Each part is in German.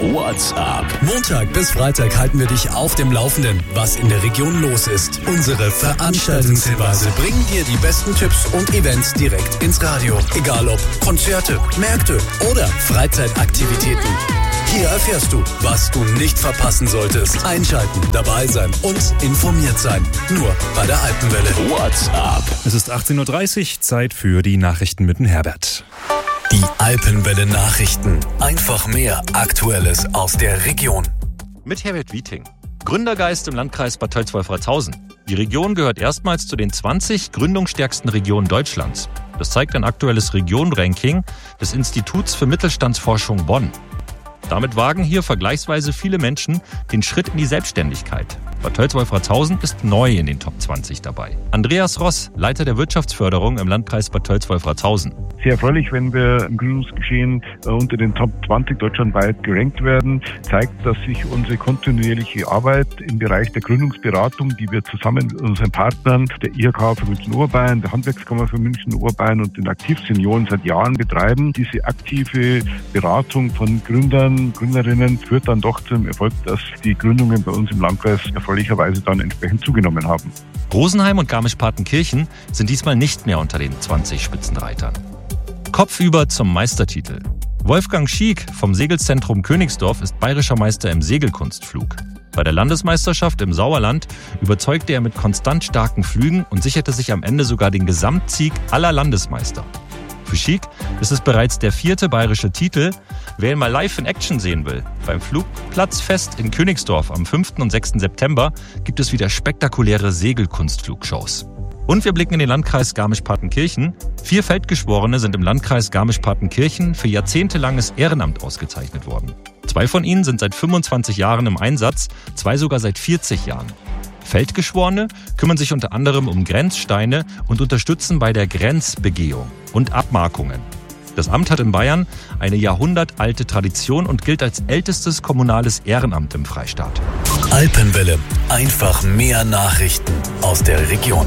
What's up? Montag bis Freitag halten wir dich auf dem Laufenden, was in der Region los ist. Unsere Veranstaltungshinweise bringen dir die besten Tipps und Events direkt ins Radio. Egal ob Konzerte, Märkte oder Freizeitaktivitäten. Hier erfährst du, was du nicht verpassen solltest. Einschalten, dabei sein und informiert sein. Nur bei der Alpenwelle. What's up? Es ist 18.30 Uhr, Zeit für die Nachrichten mit dem Herbert. Die Alpenwelle Nachrichten. Einfach mehr Aktuelles aus der Region. Mit Herbert Wieting. Gründergeist im Landkreis Bad Tölz-Wolfratshausen. Die Region gehört erstmals zu den 20 gründungsstärksten Regionen Deutschlands. Das zeigt ein aktuelles Regionenranking des Instituts für Mittelstandsforschung Bonn. Damit wagen hier vergleichsweise viele Menschen den Schritt in die Selbstständigkeit. Bad Tölz-Wolfratshausen ist neu in den Top 20 dabei. Andreas Ross, Leiter der Wirtschaftsförderung im Landkreis Bad Tölz-Wolfratshausen. Sehr erfreulich, wenn wir im Gründungsgeschehen unter den Top 20 deutschlandweit gerankt werden, zeigt, dass sich unsere kontinuierliche Arbeit im Bereich der Gründungsberatung, die wir zusammen mit unseren Partnern, der IHK für München-Oberbayern, der Handwerkskammer für München-Oberbayern und den Aktivsenioren seit Jahren betreiben. Diese aktive Beratung von Gründern, Gründerinnen führt dann doch zum Erfolg, dass die Gründungen bei uns im Landkreis erfreulicherweise dann entsprechend zugenommen haben. Rosenheim und Garmisch-Partenkirchen sind diesmal nicht mehr unter den 20 Spitzenreitern. Kopfüber zum Meistertitel. Wolfgang Schiek vom Segelzentrum Königsdorf ist bayerischer Meister im Segelkunstflug. Bei der Landesmeisterschaft im Sauerland überzeugte er mit konstant starken Flügen und sicherte sich am Ende sogar den Gesamtsieg aller Landesmeister. Für Schiek ist es bereits der 4. bayerische Titel. Wer ihn mal live in Action sehen will, beim Flugplatzfest in Königsdorf am 5. und 6. September gibt es wieder spektakuläre Segelkunstflugshows. Und wir blicken in den Landkreis Garmisch-Partenkirchen. 4 Feldgeschworene sind im Landkreis Garmisch-Partenkirchen für jahrzehntelanges Ehrenamt ausgezeichnet worden. 2 von ihnen sind seit 25 Jahren im Einsatz, 2 sogar seit 40 Jahren. Feldgeschworene kümmern sich unter anderem um Grenzsteine und unterstützen bei der Grenzbegehung und Abmarkungen. Das Amt hat in Bayern eine jahrhundertalte Tradition und gilt als ältestes kommunales Ehrenamt im Freistaat. Alpenwelle. Einfach mehr Nachrichten aus der Region.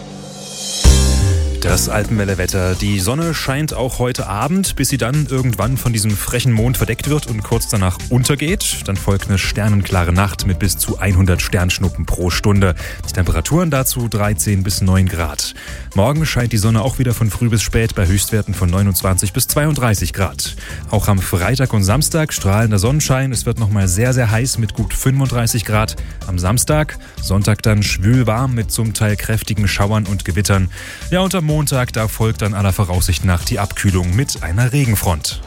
Das Alpenwelle-Wetter. Die Sonne scheint auch heute Abend, bis sie dann irgendwann von diesem frechen Mond verdeckt wird und kurz danach untergeht. Dann folgt eine sternenklare Nacht mit bis zu 100 Sternschnuppen pro Stunde. Die Temperaturen dazu 13 bis 9 Grad. Morgen scheint die Sonne auch wieder von früh bis spät bei Höchstwerten von 29 bis 32 Grad. Auch am Freitag und Samstag strahlender Sonnenschein. Es wird nochmal sehr, sehr heiß mit gut 35 Grad. Am Samstag, Sonntag dann schwül warm mit zum Teil kräftigen Schauern und Gewittern. Ja, und am Montag, da folgt dann aller Voraussicht nach die Abkühlung mit einer Regenfront.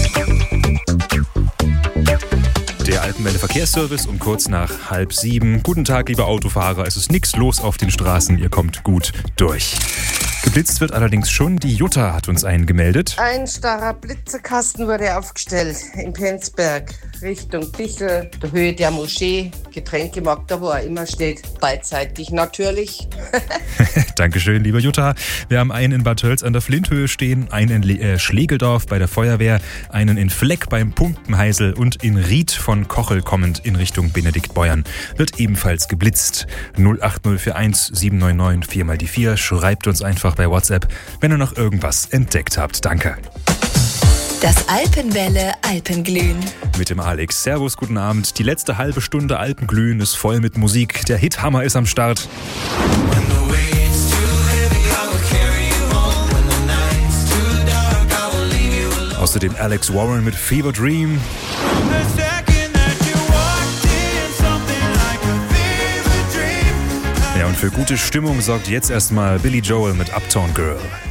Der Alpenwelle Verkehrsservice um kurz nach 6:30. Guten Tag, liebe Autofahrer. Es ist nichts los auf den Straßen. Ihr kommt gut durch. Geblitzt wird allerdings schon. Die Jutta hat uns einen gemeldet. Ein starrer Blitzekasten wurde aufgestellt in Penzberg, Richtung Pichel, der Höhe der Moschee, Getränkemarkt, da wo er immer steht, beidseitig natürlich. Dankeschön, lieber Jutta. Wir haben einen in Bad Tölz an der Flinthöhe stehen, einen in Schlegeldorf bei der Feuerwehr, einen in Fleck beim Pumpenheisel und in Ried von Kochel kommend in Richtung Benediktbeuern. Wird ebenfalls geblitzt. 08041 799 4x4. Schreibt uns einfach bei WhatsApp, wenn ihr noch irgendwas entdeckt habt. Danke. Das Alpenwelle Alpenglühen. Mit dem Alex. Servus, guten Abend. Die letzte halbe Stunde Alpenglühen ist voll mit Musik. Der Hithammer ist am Start. Außerdem Alex Warren mit Fever Dream. Ja, und für gute Stimmung sorgt jetzt erstmal Billy Joel mit Uptown Girl.